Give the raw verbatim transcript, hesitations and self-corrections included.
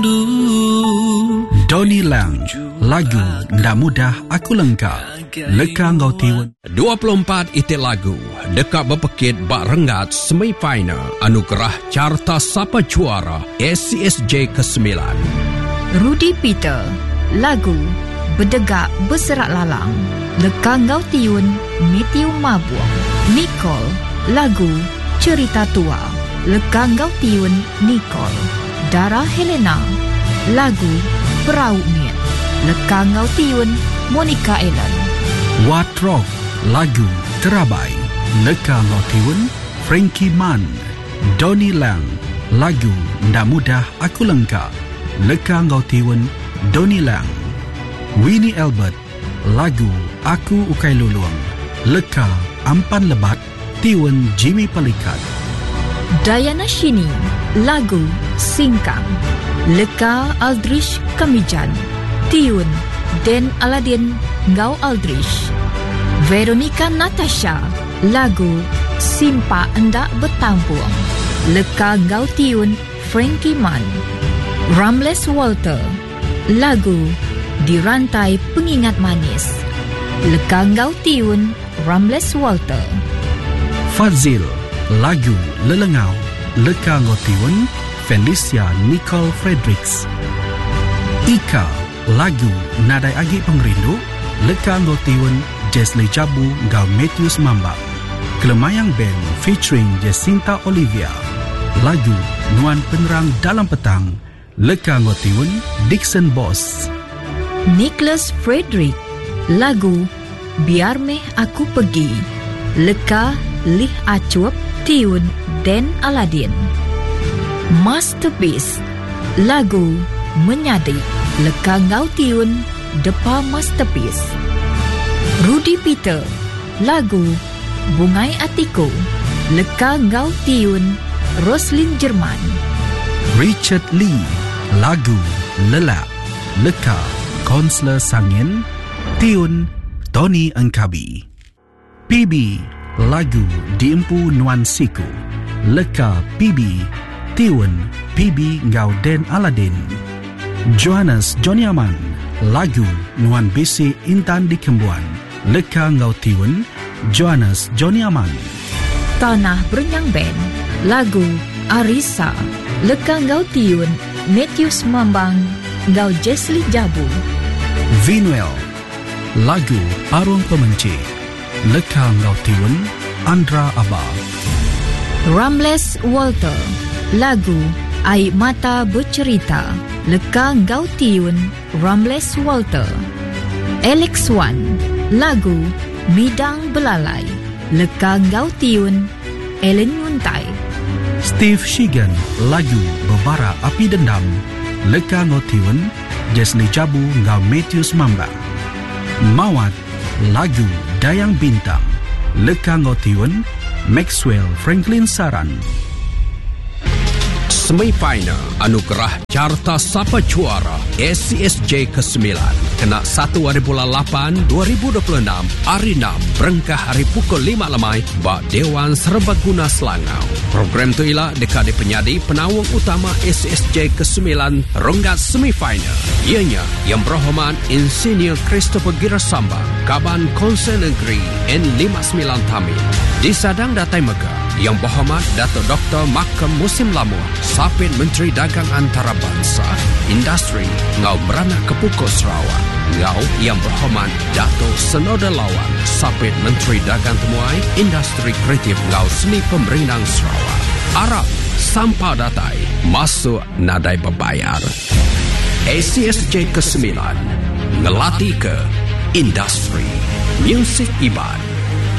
Donnie Lang, lagu Ndak Mudah Aku Lengkap, Leka Ngau Tiwan. dua puluh empat itik lagu dekat berpekit bak rengat semifinal anugerah Carta Sapa Juara S C S J kesembilan. Rudy Peter, lagu Berdegak Berserak Lalang, Leka Ngau Tiun Matthew Mabuang. Nicole, lagu Cerita Tua, Leka Ngau Tiun Nicole. Dara Helena, lagu Perahu Miet, Leka Ngau Tiun Monica Ellen. Watrok, lagu Terabai, Leka Ngau Tiun Frankie Mann. Donnie Lang, lagu Ndak Mudah Aku Lengkap, Leka Ngau Tiun Donnie Lang. Winnie Albert, lagu Aku Ukai Luluang, Leka Ampan Lebat Tiun Jimmy Pelikat. Diana Shini, lagu Singkang, Leka Aldrich Kamijan, Tiun Den Aladin Ngau Aldrich. Veronica Natasha, lagu Simpa Endak Bertampuang, Leka Ngau Tiun Frankie Mann. Ramles Walter, lagu Dirantai Pengingat Manis, Leka Ngau Tiun Ramles Walter. Fazil, lagu Lelengau, Leka Ngau Tiun Felicia Nicole Fredericks. Ika, lagu Nadai Agi Pengrindu, Leka Ngau Tiun Jesli Jabu Ngau Matthews Mambak. Kelemayang Band featuring Jacinta Olivia, lagu Nuan Penerang Dalam Petang, Leka Ngau Tiun Dixon Boss. Nicholas Frederick, lagu Biar Meh Aku Pergi, Leka Lih Acuap Tiun Den Aladin. Masterpiece, lagu Menyadi, Leka Ngau Tiun Depa Masterpiece. Rudy Peter, lagu Bungai Atiku, Leka Ngau Tiun Roslyn Jerman. Richard Lee, lagu Lelak, Leka Konsler Sangin Tiun Tony Engkabi. P B, lagu Diempu Nuan Siku, Leka P B Tiun P B Ngau Den Aladin. Johannes Johnny Aman, lagu Nuan Bisi Intan di Kembuan, Leka Ngau Tiun Johannes Johnny Aman. Tanah Berenyang Band, lagu Arisa, Leka Ngau Tiun Matthews Mambang Ngau Jesli Jabu. Vinuel, lagu Arung Pemenci, Leka Ngau Tiun Andra Abah. Ramles Walter, lagu Air Mata Bercerita, Leka Ngau Tiun Ramles Walter. Alex Wan, lagu Midang Belalai, Leka Ngau Tiun Ellen Yuntai. Steve Shigan, lagu Berbara Api Dendam, Leka Ngau Tiun Jesli Jabu Ngau Matthews Mambang. Mawat, lagu Dayang Bintang, Leka Ngau Tiun Maxwell Franklin Saran. Semifinal anugerah Carta Sapa Juara S C S J kesembilan kena satu hari bulan lapan dua ribu dua puluh enam hari enam berengkah hari pukul lima lemai bak Dewan Serbaguna Selangau. Program tu ialah dekat di penyadi penawang utama S C S J kesembilan ronggat semifinal. Ianya Yang Berhormat Insinyur Christopher Girasambang, Kaban Konsel Negeri N lima puluh sembilan Tamil. Di Sadang Datai Megah, Yang Berhormat Datuk Doktor Makam Musim Lamuh, Sapit Menteri Dagang Antarabangsa, Industri Ngau Beranak Kepukul Sarawak. Ngau Yang Berhormat Datuk Senoda Lawan, Sapit Menteri Dagang Temuai, Industri Kreatif Ngau Seni Pemerinang Sarawak. Arab Sampah Datai masuk nadai berbayar. S C S J kesembilan ngelatih ke industri muzik Iban.